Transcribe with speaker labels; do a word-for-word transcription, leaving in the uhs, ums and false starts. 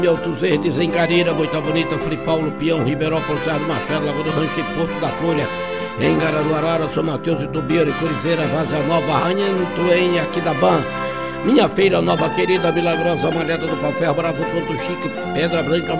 Speaker 1: Altos Verdes, em Careira, Boita Bonita, Frei Paulo, Pião, Ribeirópolis, Cerro do Machado, Lagoa do Rancho e Porto da Folha, em Garaduarara, São Mateus e Tubiero, Corizeira, Vaza Nova, Ranhanto, em Aquidaban, Minha Feira Nova Querida, Milagrosa, Malhada do Pau Ferro, Bravo, Ponto Chique, Pedra Branca,